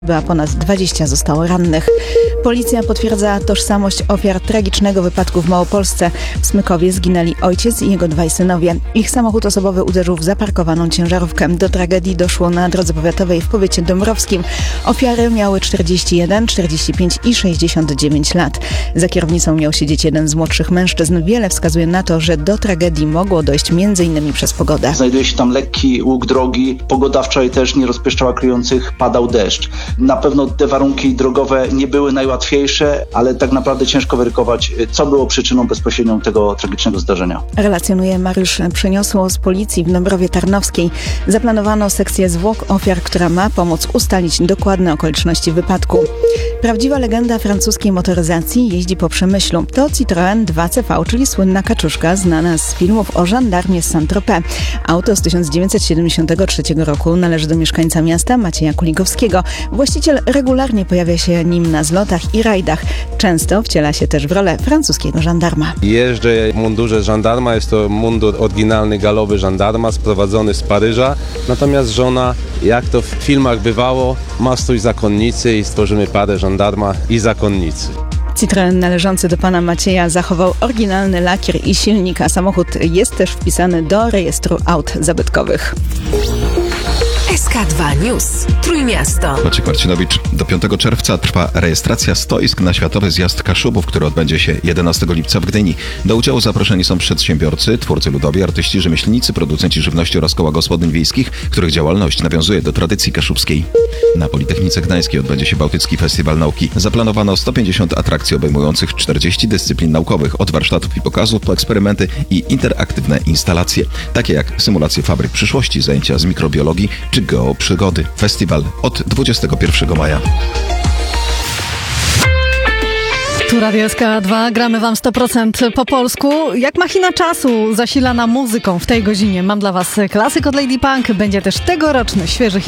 a ponad 20 zostało rannych. Policja potwierdza tożsamość ofiar tragicznego wypadku w Małopolsce. W Smykowie zginęli ojciec i jego dwaj synowie. Ich samochód osobowy uderzył w zaparkowaną ciężarówkę. Do tragedii doszło na drodze powiatowej w powiecie dąbrowskim. Ofiary miały 41, 45 i 69 lat. Za kierownicą miał siedzieć jeden z młodszych mężczyzn. Wiele wskazuje na to, że do tragedii mogło dojść m.in. przez pogodę. Znajduje się tam lekki łuk drogi. Pogoda wczoraj też nie rozpieszczała kryjących, padał deszcz. Na pewno te warunki drogowe nie były najłatwiejsze, ale tak naprawdę ciężko wyrykować, co było przyczyną bezpośrednią tego tragicznego zdarzenia. Relacjonuje Mariusz Przyniosło z policji w Dąbrowie Tarnowskiej. Zaplanowano sekcję zwłok ofiar, która ma pomóc ustalić dokładne okoliczności wypadku. Prawdziwa legenda francuskiej motoryzacji jeździ po Przemyślu. To Citroën 2CV, czyli słynna kaczuszka znana z filmów o żandarmie z Saint-Tropez. Auto z 1973 roku należy do mieszkańca miasta Macieja Kuligowskiego. Właściciel regularnie pojawia się nim na zlotach i rajdach. Często wciela się też w rolę francuskiego żandarma. Jeżdżę w mundurze żandarma, jest to mundur oryginalny galowy żandarma, sprowadzony z Paryża. Natomiast żona, jak to w filmach bywało, ma strój zakonnicy i stworzymy parę żandarma i zakonnicy. Citroën należący do pana Macieja zachował oryginalny lakier i silnik, a samochód jest też wpisany do rejestru aut zabytkowych. SK2 News. Trójmiasto. Maciej Marcinowicz. Do 5 czerwca trwa rejestracja stoisk na Światowy Zjazd Kaszubów, który odbędzie się 11 lipca w Gdyni. Do udziału zaproszeni są przedsiębiorcy, twórcy ludowi, artyści, rzemieślnicy, producenci żywności oraz koła gospodyń wiejskich, których działalność nawiązuje do tradycji kaszubskiej. Na Politechnice Gdańskiej odbędzie się Bałtycki Festiwal Nauki. Zaplanowano 150 atrakcji obejmujących 40 dyscyplin naukowych, od warsztatów i pokazów po eksperymenty i interaktywne instalacje, takie jak symulacje fabryk przyszłości, zajęcia z mikrobiologii czy geoprzygody. Festiwal od 21 maja. Tu Radio SK2, gramy wam 100% po polsku. Jak machina czasu zasilana muzyką w tej godzinie. Mam dla was klasyk od Lady Punk, będzie też tegoroczny świeży hit.